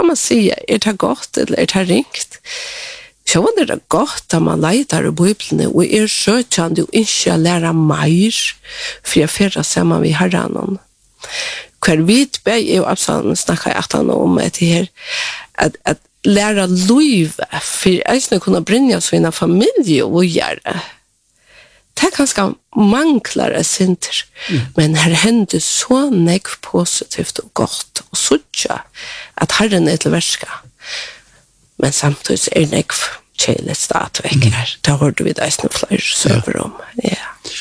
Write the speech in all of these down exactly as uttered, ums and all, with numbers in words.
kan man säga, är det gott eller är det ringt? Så var det gott att man letar i Bibeln och är sökande och inte lära mer för jag förra samman vid Herren. Kvar vet jag är absolut snacka att han om det här att, att lära liv för att jag kunna bringa sina familj och göra. Det är ganska manklare sinter, mm. men här händer så nek positivt och gott och sådär att Herren är till värska. Men samtidigt är det nek kärligt statväck mm. här. Det hörde vi där snart flera söver om. Ja.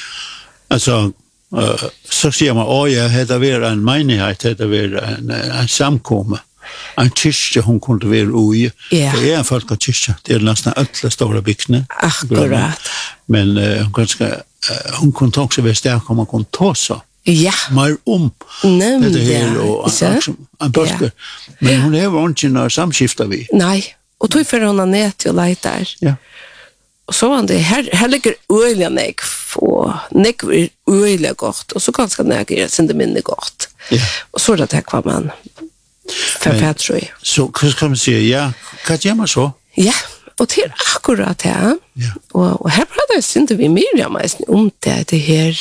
Alltså, uh, så säger man, åh ja, det var en menighet, det var en, en samkomma. En kyrka hon kunde vara i. Yeah. Det är en folkkyrka. Det är nästan alla stora byggnader. Akkurat. Men uh, hon, ganska, uh, hon kunde också vara stark om man kunde ta så. Ja. Mer om Nämligen. Det här och en, en bösker. Yeah. Men hon har inte några samskifta vi. Nej. Och tog för hon har nät och lejt där. Ja. Och så var det, här, här ligger öliga nek och nek är öliga gott och så ganska nek är det inte mindre gott. Ja. Och så är det här kvar man förfärd tror jag. Så kan man säga, ja, kan gör man så? Ja, och det är akkurat det. Ja. Och, och här pratar inte vi Miriam om det, det här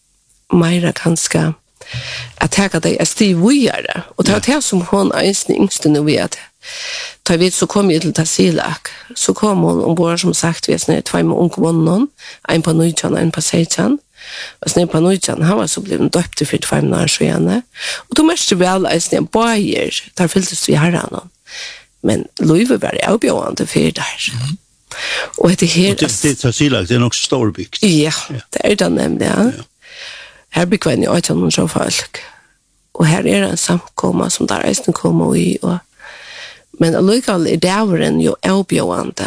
Maira ganska att täcka det är stivigare. Och det var det som hon är yngste nu vet. Ta vet så kom jag till Tassilak. Så kom hon ombord som sagt vi är snö två med ungkommon, en på Nujjan och en på Sejan. Och snö på Nujjan han var så blev döpt för två år sedan. Och då måste vi alla är snö bojer där fylldes vi Herren. Men Louise var det avbjörande för där. Mm. Och det här det det Tassilak det är också storbyggt. Ja, det är det nämligen. Ja. Här bygger vi ju någon så folk. Och här är en samkomma som där resten kommer i och men allikevel er dæveren jo avbjørende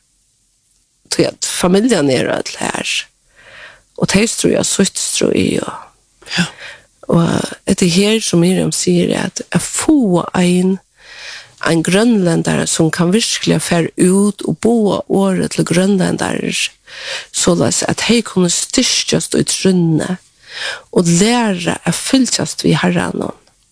til at familjen er et her. Og det tror jeg søtt tror jeg. Ja. Og det er her som Miriam sier at jeg får en, en grønländare som kan virkelig fære ut og bo året til grønländare så at de kunne styrkjast ut runde og lære å fylltjast vi herren.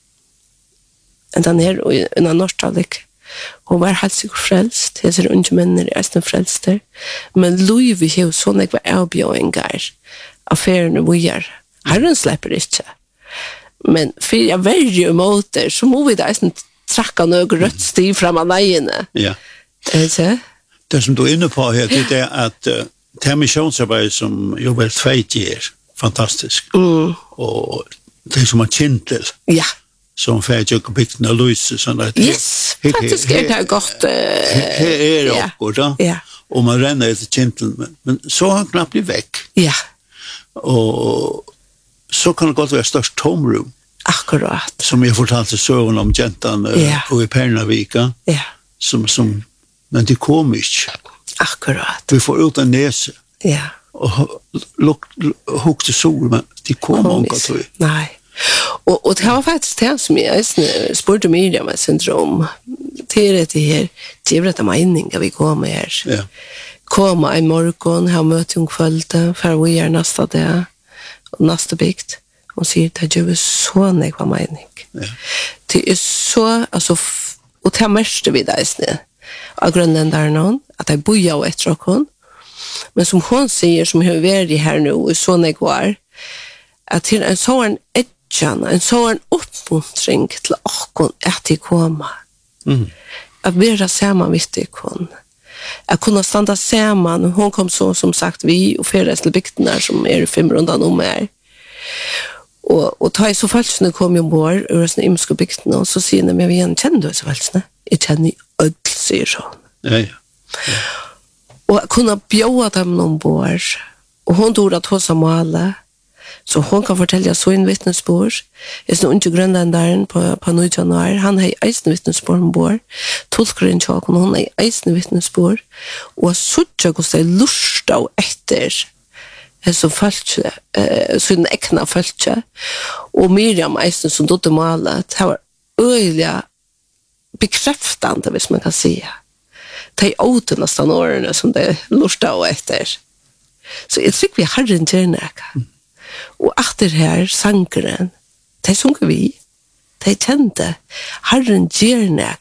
enn den her og en av Norstalik. Hun var helt sikkert frelst, jeg ser unge menner er nesten frelster, men Louis har sånn jeg var avbjøringer affærene vi gjør. Herren slipper ikke. Men for jeg velger imot det, så må vi da nesten trakke noe rødt stiv frem av leiene. Ja. Ikke? Det som du er inne på her, det er at uh, det er missionsarbeid som jo vel tveit gjør, fantastisk. Mm. Og det som er kjent til. Ja. Som färd jag byggt när Louise sån där. Yes, faktiskt är det gott. Här är det också då. Ja. Och man ränner ett gentleman, men så har han knappt blivit väck. Ja. Och så kan det gott vara störst tomrum. Akkurat. Som jag fortalte sögen om gentan ja. och i Pernavika. Ja. Som som men det kom inte. Akkurat. Vi får ut en näse. Ja. Och lukt hukte sol men det kom inte tror jag. Nej. Och och det var faktiskt det som jag spurte Miriam med syndrom. Det är det här givet att mening vi kommer här. Ja. Komma en morgon, ha möte om kvällen, för vi är nästa dag och nästa bikt. Och säger att det är så nekva mening. Ja. Det är så, alltså, och det märkte vi där snö. Av grönländare någon, att det bojar och ett råkon. Men som hon säger, som har varit här nu och så nekvar, att till en sån ett en sån uppmuntring till åkon att de komma. Mm. Att vara samman vid det kon. Att kunna stanna samman. Hon kom så som sagt vi och flera till bygderna som är fem rundan om er. Och, och ta i så falskna kom jag ombord ur såna imska bygderna och så säger de, men vi igen känner du så falskna? Jag känner öll, säger så. Ja, ja. Ja. Och att kunna bjöa dem ombord. Och hon tog att hos måla. Så hon kan fortälja så en vittnesbord. Jag är inte grönländaren på, på nio januari. Han har eisen vittnesbord ombord. Tolkaren tjåk, hon har eisen vittnesbord. Och så tjåk hos det lusta och efter så falske, eh, så en äkna falske. Och Miriam eisen som dotte malet, det var öliga bekräftande, hvis man kan säga. Det är åter nästan åren som det lusta och efter. Så jag tycker vi har en tjärnäka. Mm. Og efter her, sangeren, det sunger vi, det kjente, Herren gjør nek her,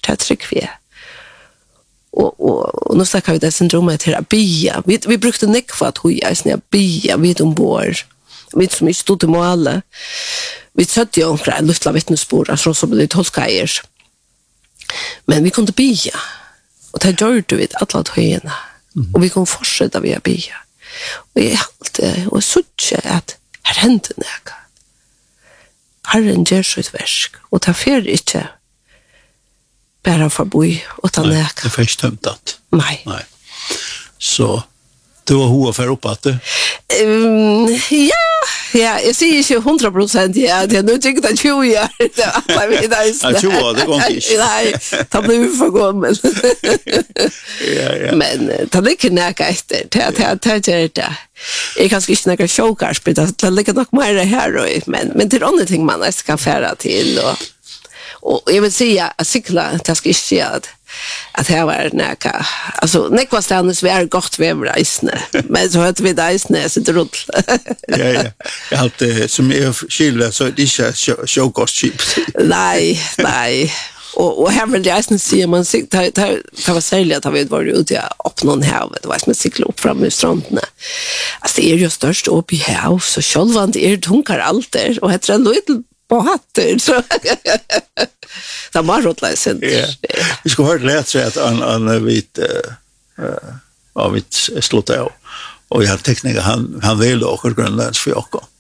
det tryck vi är. Och, och, och nu snackar vi det syndromet till att bia. Vi, vi brukade nekva att höja när jag bia vid ombord. Vi som inte stod till målet. Vi satt ju omkring en luftla vittnesbord som så blev tolkar. Men vi kunde bia. Och det gjorde vi alla höjena. Mm. Och vi kunde fortsätta via bia. Och jag alltid, och så att här hände näka. Herren gör så ett versk. Och det fer inte bara förbi utan näka. Nej, det finns tömtat. Nej. Nej. Så du var hoa för upp att det? Um, ja, ja, jag säger inte hundra procent ja, det är nu tycker att tjugo år. Jag vet inte. tjugo år, det går inte. Nej, det blir för gammal. Ja, ja. Men det ligger näka efter. Det det det det. Jag kanske inte näka showcars, men det ligger nog mer här men men det är andra ting man ska färra till och och jag vill säga att cykla det ska inte göra att det var näka alltså nekva stannes vi är gott vävreisne men så att vi dejsne så rull ja ja jag har alltid som är skilda så det är showcost cheap nej nej och och här vill jag nästan se man sig ta ta ta var sälja att vi var ute upp någon här det var som cykla upp fram i stranden alltså det är ju störst upp i hav så självant är tunkar allt där och heter en liten på hatten så det var rotläsen. Ja. Vi ska höra lätt så att han han vit eh av vit slåta och jag har tekniker han han vill också grönlands för jag.